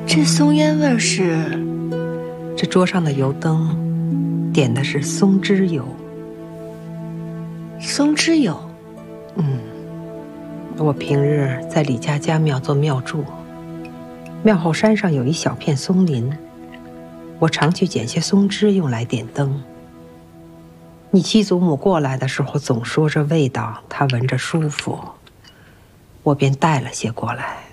这松烟味儿是？ 这桌上的油灯点的是松脂油。 松脂油？ 我平日在李家家庙做庙祝，庙后山上有一小片松林，我常去捡些松脂用来点灯。你七祖母过来的时候总说这味道她闻着舒服，我便带了些过来。